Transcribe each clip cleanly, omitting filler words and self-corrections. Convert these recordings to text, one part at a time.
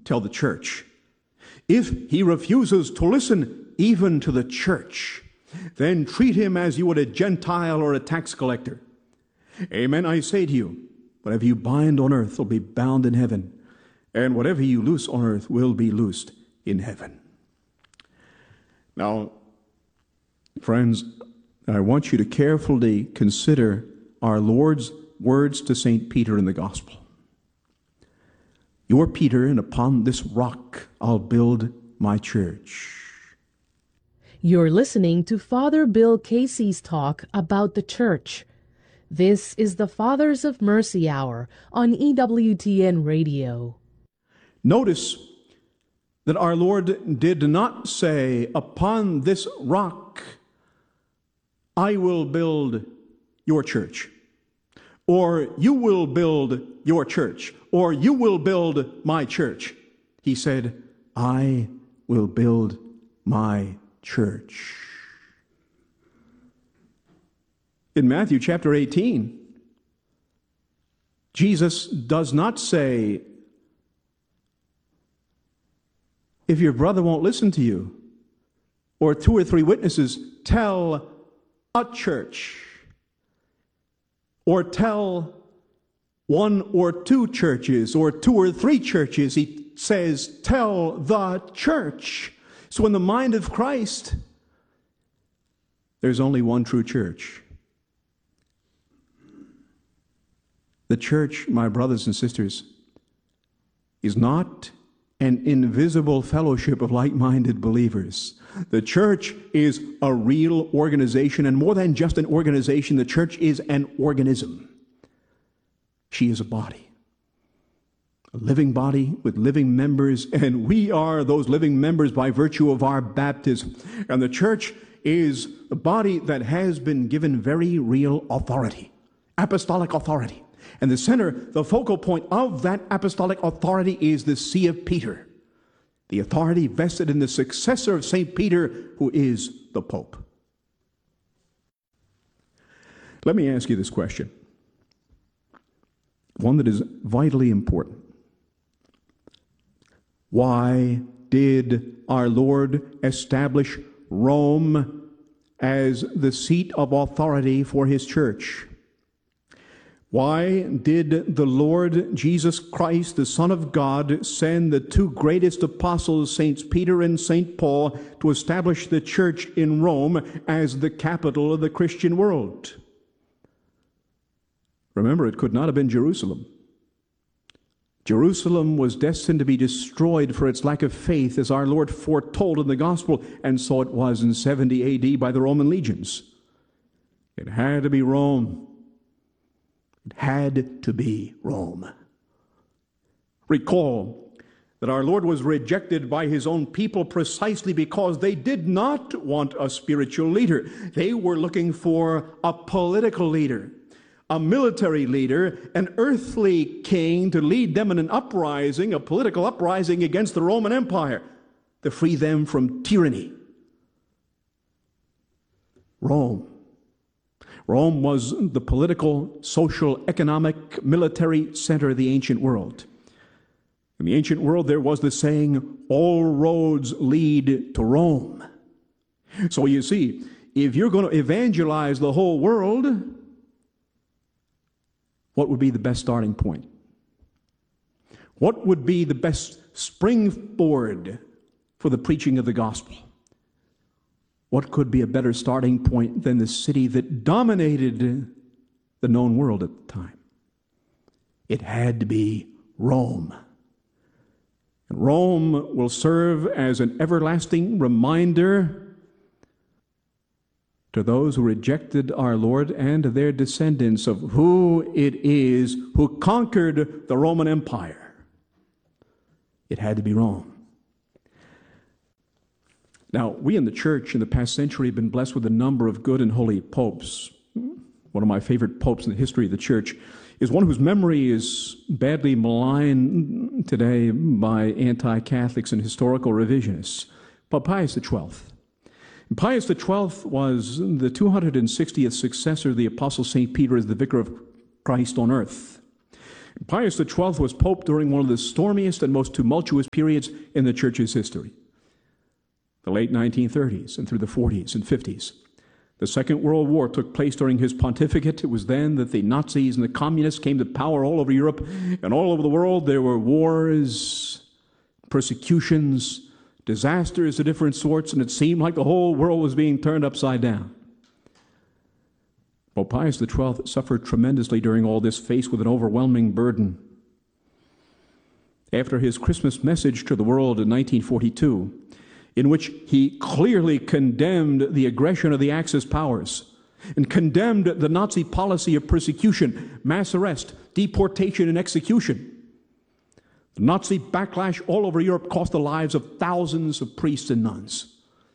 tell the church. If he refuses to listen even to the church, then treat him as you would a Gentile or a tax collector. Amen, I say to you, whatever you bind on earth will be bound in heaven, and whatever you loose on earth will be loosed in heaven. Now, friends, I want you to carefully consider our Lord's words to St. Peter in the Gospel. You are Peter, and upon this rock I'll build my church. You're listening to Father Bill Casey's talk about the church. This is the Fathers of Mercy Hour on EWTN Radio. Notice that our Lord did not say, upon this rock I will build your church, or you will build your church, or you will build my church. He said, I will build my church. In Matthew chapter 18, Jesus does not say, if your brother won't listen to you, or 2 or 3 witnesses, tell a church, or tell 1 or 2 churches, or 2 or 3 churches. He says, tell the church. So in the mind of Christ, there's only one true church. The church, my brothers and sisters, is not an invisible fellowship of like-minded believers. The church is a real organization, and more than just an organization, the church is an organism. She is a body, a living body with living members, and we are those living members by virtue of our baptism. And the church is the body that has been given very real authority, apostolic authority. And the center, the focal point of that apostolic authority is the See of Peter, the authority vested in the successor of St. Peter, who is the Pope. Let me ask you this question, one that is vitally important. Why did our Lord establish Rome as the seat of authority for his church? Why did the Lord Jesus Christ, the Son of God, send the 2 greatest apostles, Saints Peter and St. Paul, to establish the church in Rome as the capital of the Christian world? Remember, it could not have been Jerusalem. Jerusalem was destined to be destroyed for its lack of faith, as our Lord foretold in the Gospel, and so it was in 70 A.D. by the Roman legions. It had to be Rome. It had to be Rome. Recall that our Lord was rejected by his own people precisely because they did not want a spiritual leader. They were looking for a political leader, a military leader, an earthly king to lead them in an uprising, a political uprising against the Roman Empire, to free them from tyranny. Rome was the political, social, economic, military center of the ancient world. In the ancient world, there was the saying, all roads lead to Rome. So you see, if you're going to evangelize the whole world, what would be the best starting point? What would be the best springboard for the preaching of the gospel? What could be a better starting point than the city that dominated the known world at the time? It had to be Rome. And Rome will serve as an everlasting reminder to those who rejected our Lord and their descendants of who it is who conquered the Roman Empire. It had to be Rome. Now, we in the church in the past century have been blessed with a number of good and holy popes. One of my favorite popes in the history of the church is one whose memory is badly maligned today by anti-Catholics and historical revisionists, Pope Pius XII. And Pius XII was the 260th successor of the Apostle St. Peter as the Vicar of Christ on earth. Pius XII was Pope during one of the stormiest and most tumultuous periods in the Church's history, the late 1930s and through the 40s and 50s. The Second World War took place during his pontificate. It was then that the Nazis and the communists came to power all over Europe, and all over the world there were wars, persecutions, disasters of different sorts, and it seemed like the whole world was being turned upside down. Pope Pius XII suffered tremendously during all this, faced with an overwhelming burden. After his Christmas message to the world in 1942, in which he clearly condemned the aggression of the Axis powers and condemned the Nazi policy of persecution, mass arrest, deportation, and execution, the Nazi backlash all over Europe cost the lives of thousands of priests and nuns.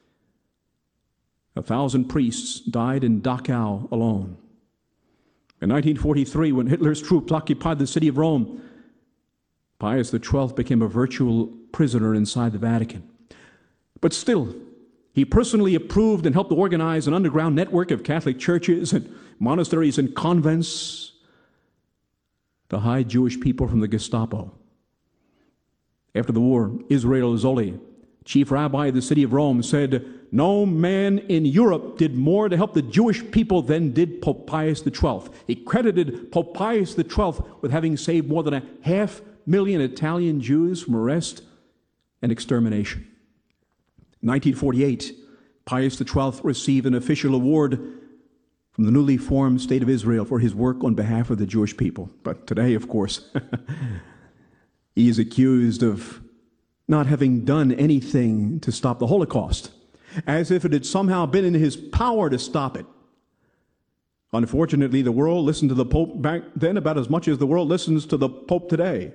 1,000 priests died in Dachau alone. In 1943, when Hitler's troops occupied the city of Rome, Pius XII became a virtual prisoner inside the Vatican. But still, he personally approved and helped organize an underground network of Catholic churches and monasteries and convents to hide Jewish people from the Gestapo. After the war, Israel Zolli, chief rabbi of the city of Rome, said, "No man in Europe did more to help the Jewish people than did Pope Pius XII." He credited Pope Pius XII with having saved more than 500,000 Italian Jews from arrest and extermination. In 1948, Pius XII received an official award from the newly formed State of Israel for his work on behalf of the Jewish people. But today, of course, he is accused of not having done anything to stop the Holocaust, as if it had somehow been in his power to stop it. Unfortunately, the world listened to the Pope back then about as much as the world listens to the Pope today.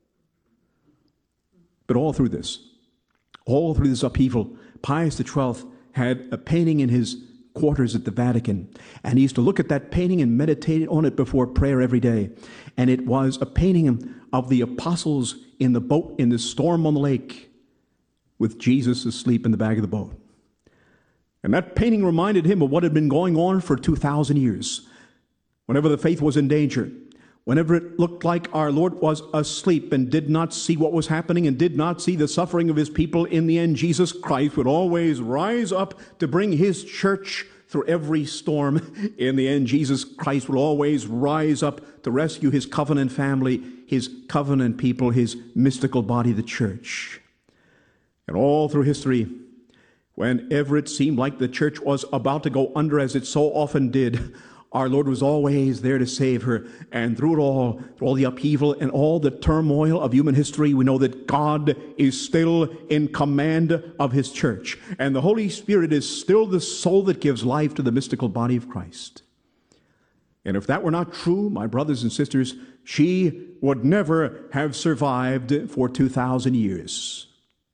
But all through this upheaval, Pius XII had a painting in his quarters at the Vatican, and he used to look at that painting and meditate on it before prayer every day. And it was a painting of the apostles in the boat in the storm on the lake, with Jesus asleep in the back of the boat. And that painting reminded him of what had been going on for 2,000 years. Whenever the faith was in danger, whenever it looked like our Lord was asleep and did not see what was happening and did not see the suffering of his people, in the end, Jesus Christ would always rise up to bring his church through every storm. In the end, Jesus Christ will always rise up to rescue his covenant family, his covenant people, his mystical body, the church. And all through history, whenever it seemed like the church was about to go under, as it so often did, our Lord was always there to save her. And through it all, through all the upheaval and all the turmoil of human history, we know that God is still in command of his church. And the Holy Spirit is still the soul that gives life to the mystical body of Christ. And if that were not true, my brothers and sisters, she would never have survived for 2,000 years.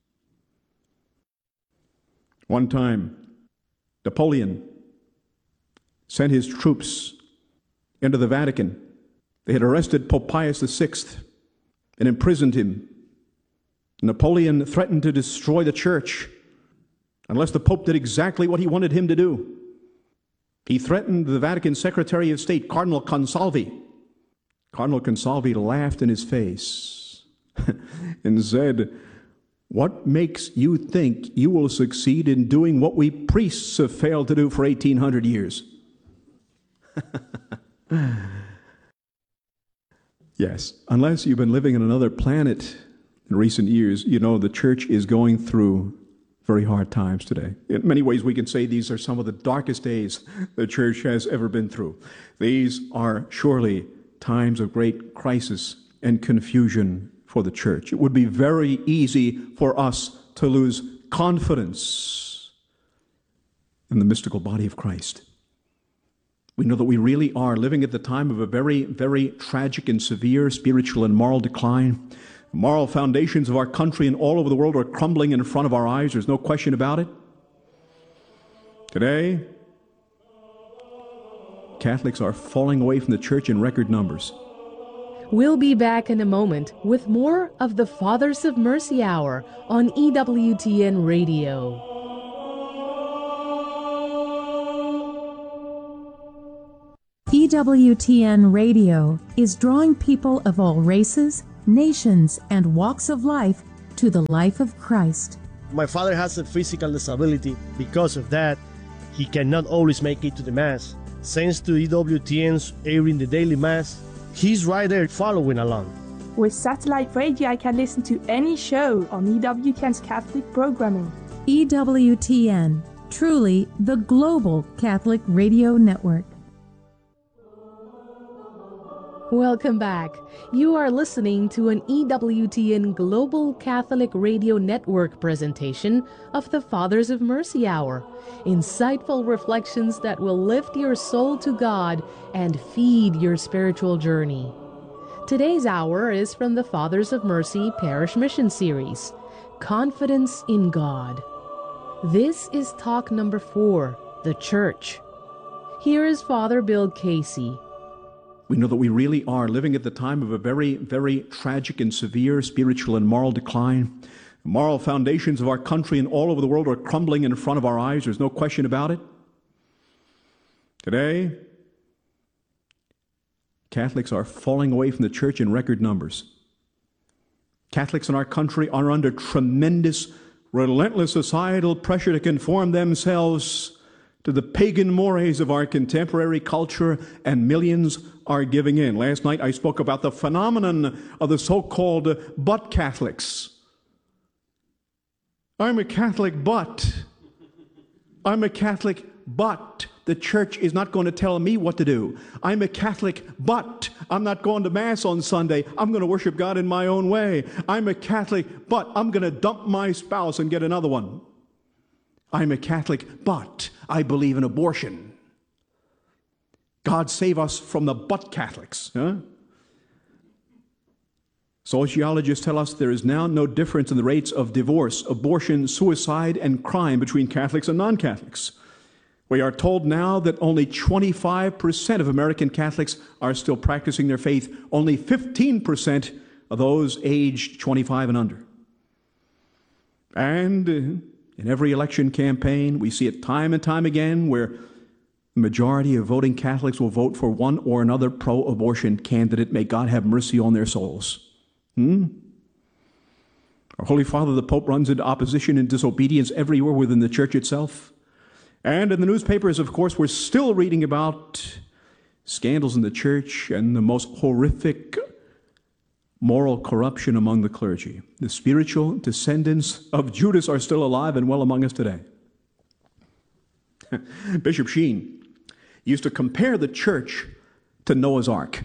One time, Napoleon sent his troops into the Vatican. They had arrested Pope Pius VI and imprisoned him. Napoleon threatened to destroy the church unless the Pope did exactly what he wanted him to do. He threatened the Vatican Secretary of State, Cardinal Consalvi. Cardinal Consalvi laughed in his face and said, "What makes you think you will succeed in doing what we priests have failed to do for 1,800 years? Yes, unless you've been living on another planet in recent years, you know the church is going through very hard times today. In many ways, we can say these are some of the darkest days the church has ever been through. These are surely times of great crisis and confusion for the church. It would be very easy for us to lose confidence in the mystical body of Christ. We know that we really are living at the time of a very, very tragic and severe spiritual and moral decline. The moral foundations of our country and all over the world are crumbling in front of our eyes. There's no question about it. Today, Catholics are falling away from the church in record numbers. We'll be back in a moment with more of the Fathers of Mercy Hour on EWTN Radio. EWTN Radio is drawing people of all races, nations, and walks of life to the life of Christ. My father has a physical disability. Because of that, he cannot always make it to the Mass. Thanks to EWTN's airing the daily Mass, he's right there following along. With satellite radio, I can listen to any show on EWTN's Catholic programming. EWTN, truly the global Catholic radio network. Welcome back. You are listening to an EWTN Global Catholic Radio Network presentation of the Fathers of Mercy Hour. Insightful reflections that will lift your soul to God and feed your spiritual journey. Today's hour is from the Fathers of Mercy Parish Mission Series, Confidence in God. This is talk number 4, the Church. Here is Father Bill Casey. We know that we really are living at the time of a very, very tragic and severe spiritual and moral decline. The moral foundations of our country and all over the world are crumbling in front of our eyes. There's no question about it. Today, Catholics are falling away from the church in record numbers. Catholics in our country are under tremendous, relentless societal pressure to conform themselves to the pagan mores of our contemporary culture, and millions are giving in. Last night I spoke about the phenomenon of the so-called but Catholics. I'm a Catholic, but the church is not going to tell me what to do. I'm a Catholic, but I'm not going to Mass on Sunday. I'm going to worship God in my own way. I'm a Catholic, but I'm going to dump my spouse and get another one. I'm a Catholic, but I believe in abortion. God save us from the but Catholics. Huh? Sociologists tell us there is now no difference in the rates of divorce, abortion, suicide, and crime between Catholics and non-Catholics. We are told now that only 25% of American Catholics are still practicing their faith. Only 15% of those aged 25 and under. And in every election campaign, we see it time and time again where the majority of voting Catholics will vote for one or another pro-abortion candidate. May God have mercy on their souls. Our Holy Father, the Pope, runs into opposition and disobedience everywhere within the Church itself. And in the newspapers, of course, we're still reading about scandals in the Church and the most horrific moral corruption among the clergy. The spiritual descendants of Judas are still alive and well among us today. Bishop Sheen used to compare the church to Noah's Ark.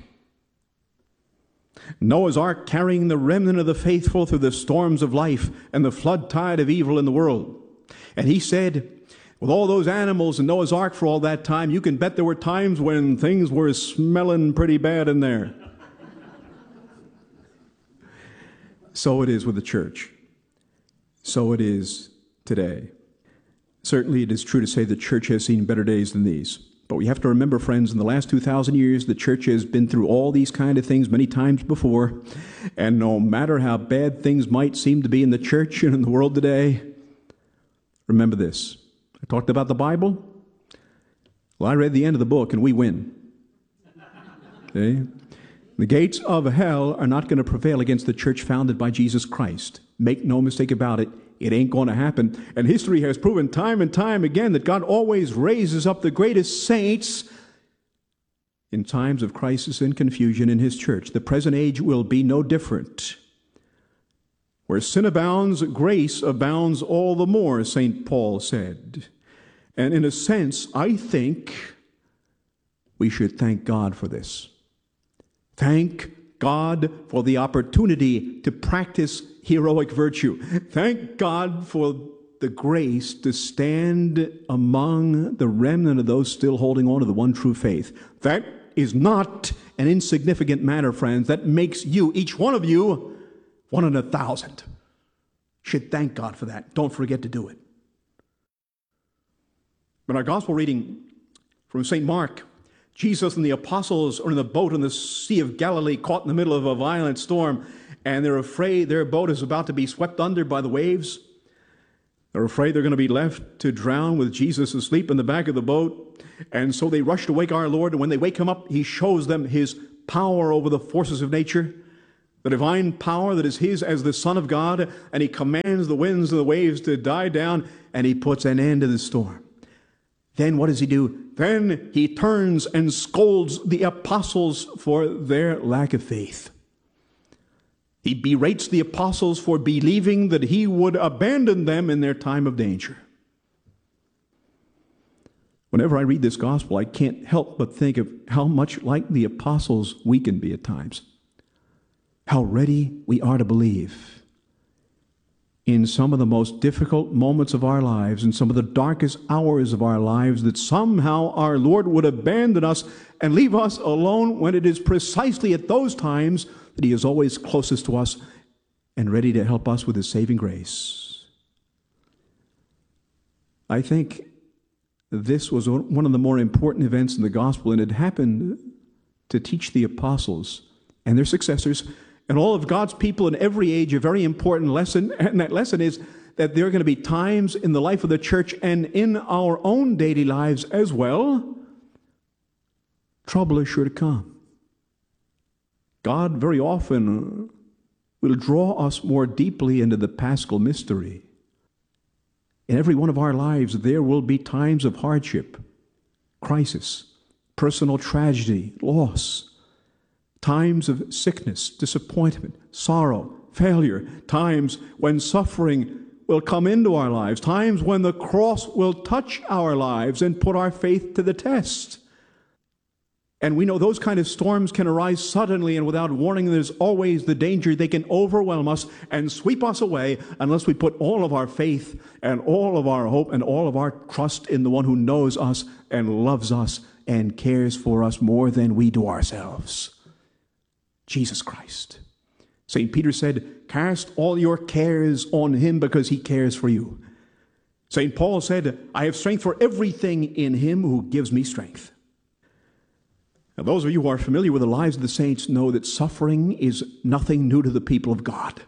Noah's Ark carrying the remnant of the faithful through the storms of life and the flood tide of evil in the world. And he said, with all those animals in Noah's Ark for all that time, you can bet there were times when things were smelling pretty bad in there. So it is with the church. So it is today. Certainly it is true to say the church has seen better days than these. But we have to remember, friends, in the last 2,000 years, the church has been through all these kind of things many times before. And no matter how bad things might seem to be in the church and in the world today, remember this. I talked about the Bible. Well, I read the end of the book and we win. Okay? The gates of hell are not going to prevail against the church founded by Jesus Christ. Make no mistake about it. It ain't going to happen. And history has proven time and time again that God always raises up the greatest saints in times of crisis and confusion in His church. The present age will be no different. Where sin abounds, grace abounds all the more, St. Paul said. And in a sense, I think we should thank God for this. Thank God for the opportunity to practice heroic virtue. Thank God for the grace to stand among the remnant of those still holding on to the one true faith. That is not an insignificant matter, friends. That makes you, each one of you, 1 in 1,000. Should thank God for that. Don't forget to do it. In our gospel reading from St. Mark, Jesus and the apostles are in the boat on the Sea of Galilee, caught in the middle of a violent storm, and they're afraid their boat is about to be swept under by the waves. They're afraid they're going to be left to drown with Jesus asleep in the back of the boat. And so they rush to wake our Lord. And when they wake him up, he shows them his power over the forces of nature, the divine power that is his as the Son of God. And he commands the winds and the waves to die down, and he puts an end to the storm. Then what does he do? Then he turns and scolds the apostles for their lack of faith. He berates the apostles for believing that he would abandon them in their time of danger. Whenever I read this gospel, I can't help but think of how much like the apostles we can be at times. How ready we are to believe in some of the most difficult moments of our lives, in some of the darkest hours of our lives, that somehow our Lord would abandon us and leave us alone, when it is precisely at those times that he is always closest to us and ready to help us with his saving grace. I think this was one of the more important events in the gospel, and it happened to teach the apostles and their successors and all of God's people in every age a very important lesson. And that lesson is that there are going to be times in the life of the church and in our own daily lives as well, trouble is sure to come. God very often will draw us more deeply into the Paschal mystery. In every one of our lives, there will be times of hardship, crisis, personal tragedy, loss, times of sickness, disappointment, sorrow, failure, times when suffering will come into our lives, times when the cross will touch our lives and put our faith to the test. And we know those kind of storms can arise suddenly and without warning. There's always the danger they can overwhelm us and sweep us away unless we put all of our faith and all of our hope and all of our trust in the one who knows us and loves us and cares for us more than we do ourselves, Jesus Christ. St. Peter said, cast all your cares on him because he cares for you. St. Paul said, I have strength for everything in him who gives me strength. Now, those of you who are familiar with the lives of the saints know that suffering is nothing new to the people of God.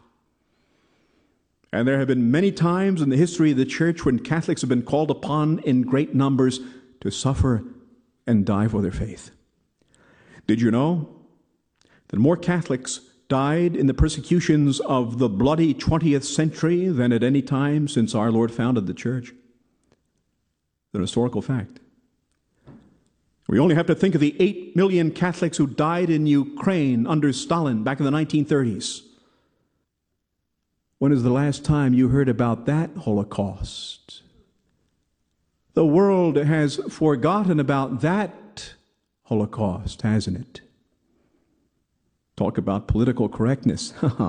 And there have been many times in the history of the church when Catholics have been called upon in great numbers to suffer and die for their faith. Did you know that more Catholics died in the persecutions of the bloody 20th century than at any time since our Lord founded the church? It's an historical fact. We only have to think of the 8 million Catholics who died in Ukraine under Stalin back in the 1930s. When is the last time you heard about that Holocaust? The world has forgotten about that Holocaust, hasn't it? Talk about political correctness.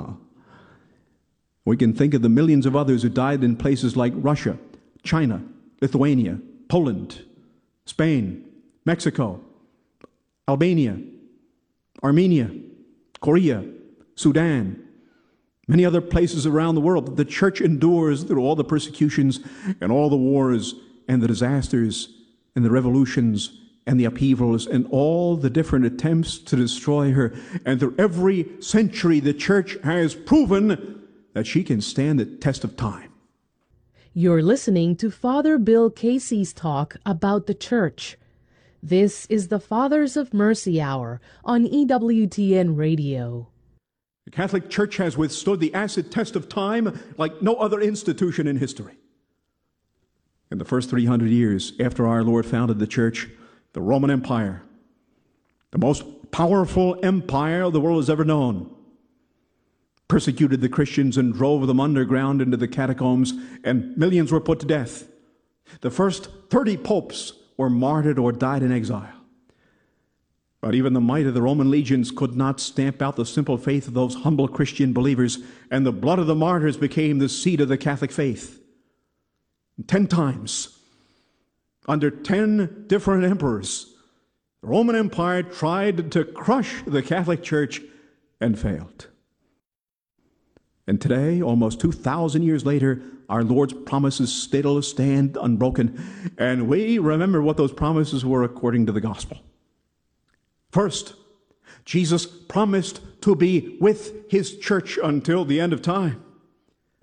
We can think of the millions of others who died in places like Russia, China, Lithuania, Poland, Spain, Mexico, Albania, Armenia, Korea, Sudan, many other places around the world. The church endures through all the persecutions and all the wars and the disasters and the revolutions and the upheavals and all the different attempts to destroy her. And through every century, the church has proven that she can stand the test of time. You're listening to Father Bill Casey's talk about the church. This is the Fathers of Mercy Hour on EWTN Radio. The Catholic Church has withstood the acid test of time like no other institution in history. In the first 300 years after our Lord founded the church, the Roman Empire, the most powerful empire the world has ever known, persecuted the Christians and drove them underground into the catacombs, and millions were put to death. The first 30 popes were martyred or died in exile. But even the might of the Roman legions could not stamp out the simple faith of those humble Christian believers, and the blood of the martyrs became the seed of the Catholic faith. 10 times, under 10 different emperors, the Roman Empire tried to crush the Catholic Church and failed. And today, almost 2,000 years later, our Lord's promises still stand unbroken, and we remember what those promises were according to the gospel. First, Jesus promised to be with his church until the end of time.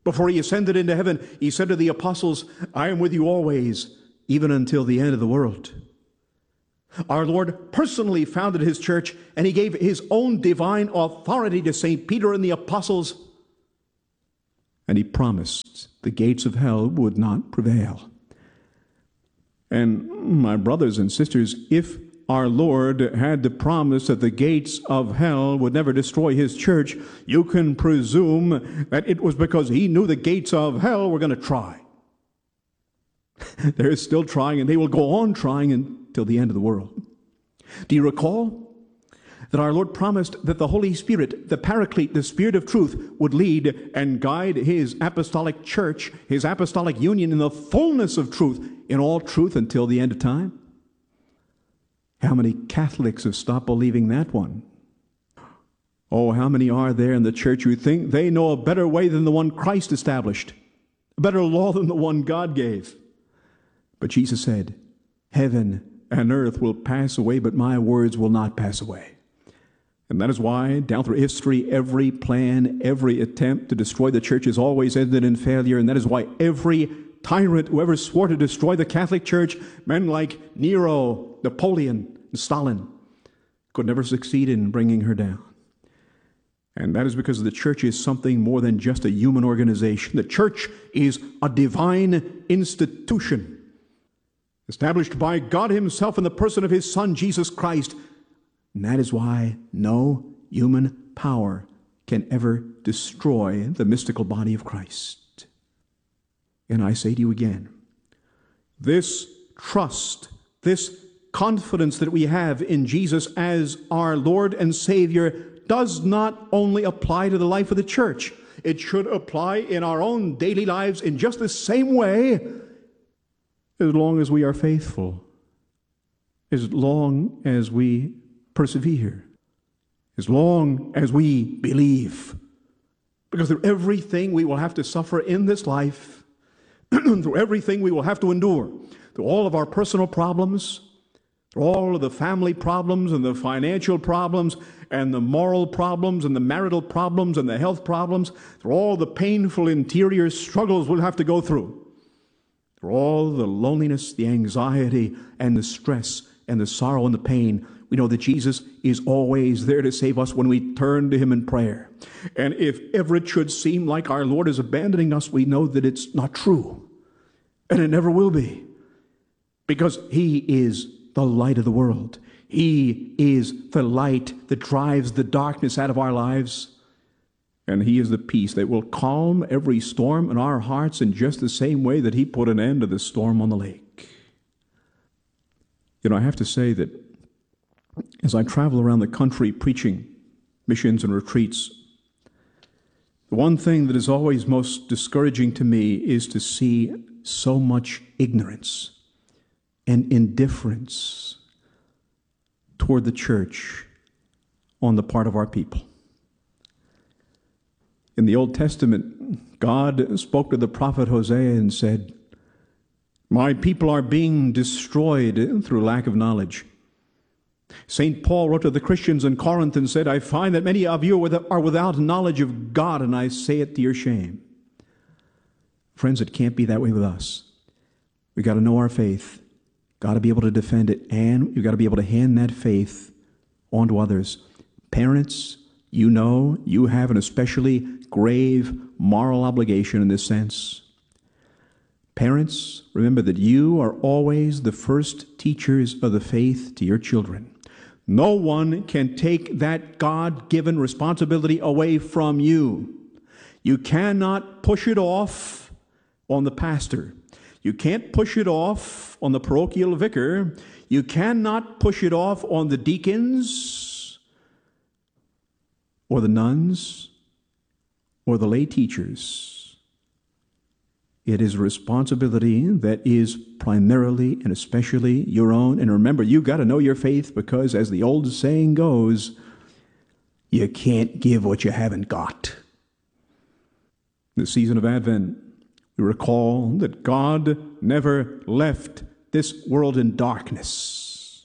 Before he ascended into heaven, he said to the apostles, I am with you always, even until the end of the world. Our Lord personally founded his church, and he gave his own divine authority to St. Peter and the apostles. And he promised the gates of hell would not prevail. And my brothers and sisters, if our Lord had the promise that the gates of hell would never destroy his church, you can presume that it was because he knew the gates of hell were going to try. They're still trying, and they will go on trying until the end of the world. Do you recall that our Lord promised that the Holy Spirit, the Paraclete, the Spirit of truth, would lead and guide his apostolic church, his apostolic union in the fullness of truth, in all truth until the end of time? How many Catholics have stopped believing that one? Oh, how many are there in the church who think they know a better way than the one Christ established, a better law than the one God gave? But Jesus said, heaven and earth will pass away, but my words will not pass away. And that is why, down through history, every plan, every attempt to destroy the church has always ended in failure. And that is why every tyrant who ever swore to destroy the Catholic Church, men like Nero, Napoleon, and Stalin, could never succeed in bringing her down. And that is because the church is something more than just a human organization. The church is a divine institution, established by God himself in the person of his Son, Jesus Christ. And that is why no human power can ever destroy the mystical body of Christ. And I say to you again, this trust, this confidence that we have in Jesus as our Lord and Savior does not only apply to the life of the church. It should apply in our own daily lives in just the same way, as long as we are faithful, as long as we persevere, as long as we believe. Because through everything we will have to suffer in this life, through everything we will have to endure, through all of our personal problems, through all of the family problems and the financial problems and the moral problems and the marital problems and the health problems, through all the painful interior struggles we'll have to go through all the loneliness, the anxiety, and the stress, and the sorrow and the pain, we know that Jesus is always there to save us when we turn to him in prayer. And if ever it should seem like our Lord is abandoning us, we know that it's not true. And it never will be. Because he is the light of the world. He is the light that drives the darkness out of our lives. And he is the peace that will calm every storm in our hearts in just the same way that he put an end to the storm on the lake. You know, I have to say that as I travel around the country preaching missions and retreats, the one thing that is always most discouraging to me is to see so much ignorance and indifference toward the church on the part of our people. In the Old Testament, God spoke to the prophet Hosea and said, my people are being destroyed through lack of knowledge. St. Paul wrote to the Christians in Corinth and said, I find that many of you are without knowledge of God, and I say it to your shame. Friends, it can't be that way with us. We've got to know our faith, got to be able to defend it, and you've got to be able to hand that faith on to others. Parents, you know you have an especially grave moral obligation in this sense. Parents, remember that you are always the first teachers of the faith to your children. No one can take that God-given responsibility away from you. You cannot push it off on the pastor. You can't push it off on the parochial vicar. You cannot push it off on the deacons or the nuns or the lay teachers. It is a responsibility that is primarily and especially your own. And remember, you've got to know your faith, because as the old saying goes, you can't give what you haven't got. In the season of Advent, we recall that God never left this world in darkness.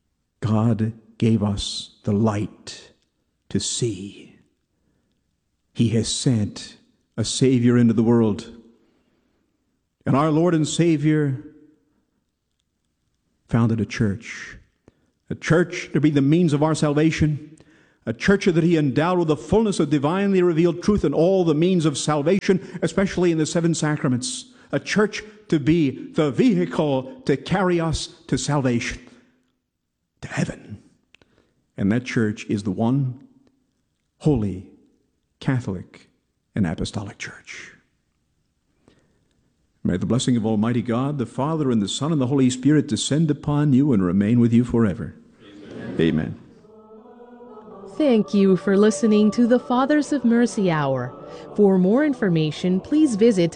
God gave us the light to see. He has sent a Savior into the world. And our Lord and Savior founded a church to be the means of our salvation, a church that He endowed with the fullness of divinely revealed truth and all the means of salvation, especially in the seven sacraments, a church to be the vehicle to carry us to salvation, to heaven. And that church is the one holy, Catholic, and Apostolic Church. May the blessing of Almighty God, the Father, and the Son, and the Holy Spirit descend upon you and remain with you forever. Amen. Amen. Thank you for listening to the Fathers of Mercy Hour. For more information, please visit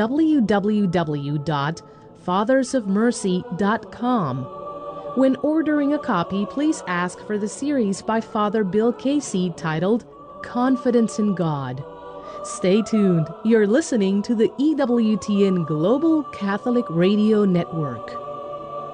www.fathersofmercy.com. When ordering a copy, please ask for the series by Father Bill Casey titled Confidence in God. Stay tuned. You're listening to the EWTN Global Catholic Radio Network.